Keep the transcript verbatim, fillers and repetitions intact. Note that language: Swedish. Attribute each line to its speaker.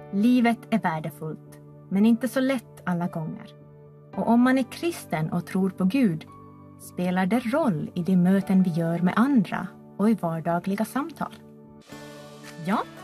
Speaker 1: Livet är värdefullt, men inte så lätt alla gånger. Och om man är kristen och tror på Gud, spelar det roll i de möten vi gör med andra och i vardagliga samtal. Ja,